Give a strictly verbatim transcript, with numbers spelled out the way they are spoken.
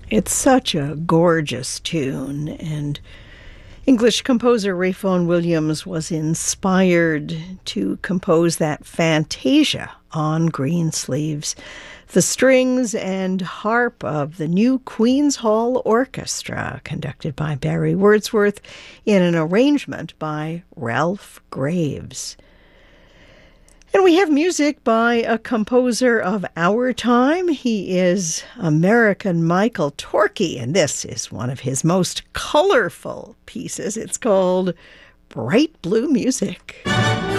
It's such a gorgeous tune, and English composer Ralph Vaughan Williams was inspired to compose that Fantasia on Greensleeves. The strings and harp of the new Queen's Hall Orchestra, conducted by Barry Wordsworth in an arrangement by Ralph Graves. And we have music by a composer of our time. He is American Michael Torke, and this is one of his most colorful pieces. It's called Bright Blue Music.